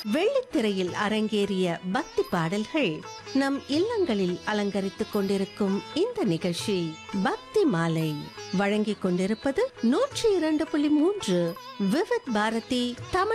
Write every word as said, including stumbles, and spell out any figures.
வெள்ளித்திரையில் அரங்கேறிய பக்தி பாடல்கள் நம் இல்லங்களில் அலங்கரித்துக் கொண்டிருக்கும் இந்த நிகழ்ச்சி பக்தி மாலை வழங்கிக் கொண்டிருப்பது நூற்றி இரண்டு புள்ளி மூன்று விவித் பாரதி தமிழ்